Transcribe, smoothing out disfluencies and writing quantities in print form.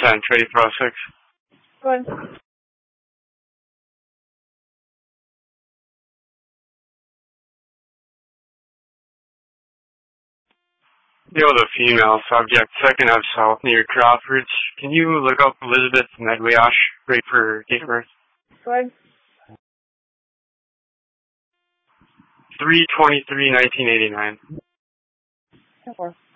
10, ready for 06. Go ahead. Yo, the female subject, second of South near Crawford. Can you look up Elizabeth Medwayosh, rate for date of birth? Go ahead. 3/23/1989. 10-4.